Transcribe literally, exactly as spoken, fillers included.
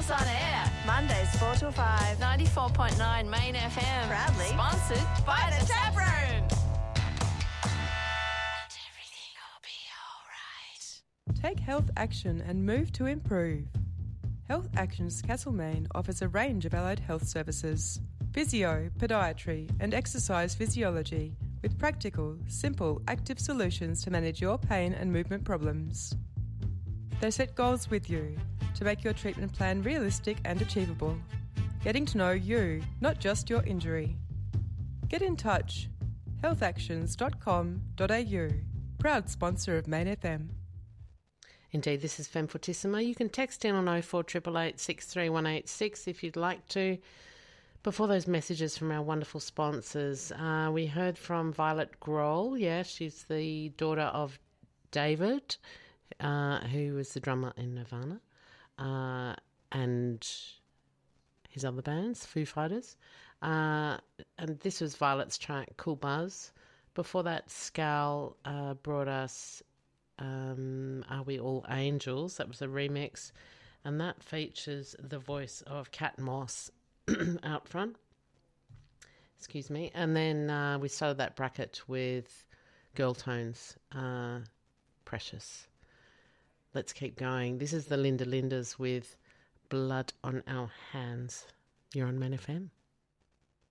us on air. Mondays four till five. ninety-four point nine Main F M. Proudly sponsored by the Tap Room. And everything will be all right. Take health action and move to improve. Health Actions Castlemaine offers a range of allied health services, physio, podiatry and exercise physiology with practical, simple, active solutions to manage your pain and movement problems. They set goals with you to make your treatment plan realistic and achievable, getting to know you, not just your injury. Get in touch. health actions dot com dot a u, proud sponsor of Main F M. Indeed, this is Femme Fortissima. You can text in on oh four eight eight eight, six three one eight six if you'd like to. Before those messages from our wonderful sponsors, uh, we heard from Violet Grohl. Yeah, she's the daughter of David, uh, who was the drummer in Nirvana, uh, and his other bands, Foo Fighters. Uh, and this was Violet's track, Cool Buzz. Before that, Scal uh, brought us Um, Are We All Angels? That was a remix, and that features the voice of Cat Moss out front. Excuse me. And then uh, we started that bracket with Girl Tones, uh, Precious. Let's keep going. This is the Linda Lindas with Blood on Our Hands. You're on Man F M.